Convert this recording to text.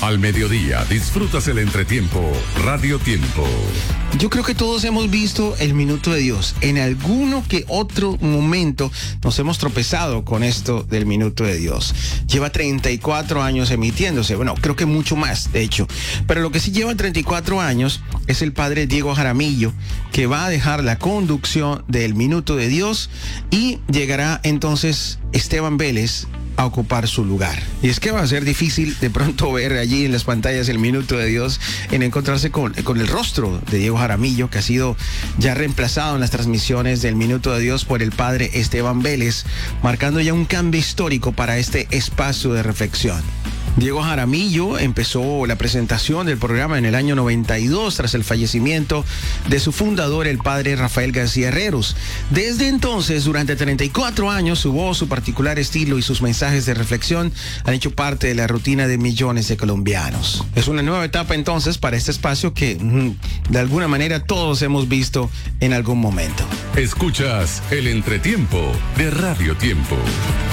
Al mediodía disfrutas el entretiempo Radio Tiempo. Yo creo que todos hemos visto el Minuto de Dios. En alguno que otro momento nos hemos tropezado con esto del Minuto de Dios. Lleva 34 años emitiéndose. Bueno, creo que mucho más, de hecho. Pero lo que sí lleva 34 años es el padre Diego Jaramillo, que va a dejar la conducción del Minuto de Dios y llegará entonces Esteban Vélez a ocupar su lugar. Y es que va a ser difícil de pronto ver allí en las pantallas el Minuto de Dios, en encontrarse con el rostro de Diego Jaramillo, que ha sido ya reemplazado en las transmisiones del Minuto de Dios por el padre Esteban Vélez, marcando ya un cambio histórico para este espacio de reflexión. Diego Jaramillo empezó la presentación del programa en el año 92 tras el fallecimiento de su fundador, el padre Rafael García Herreros. Desde entonces, durante 34 años, su voz, su particular estilo y sus mensajes de reflexión han hecho parte de la rutina de millones de colombianos. Es una nueva etapa entonces para este espacio que de alguna manera todos hemos visto en algún momento. Escuchas el entretiempo de Radio Tiempo.